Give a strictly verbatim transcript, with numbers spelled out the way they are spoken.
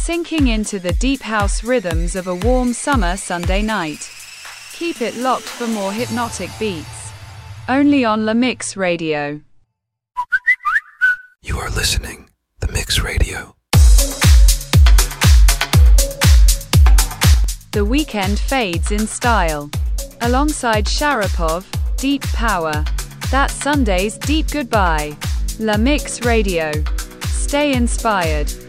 sinking into the deep house rhythms of a warm summer Sunday night. Keep it locked for more hypnotic beats. Only on La Mix Radio. You are listening The Mix Radio. The Weeknd fades in style. Alongside Sharapov, Deep Power. That's Sunday's Deep Goodbye. La Mix Radio. Stay inspired.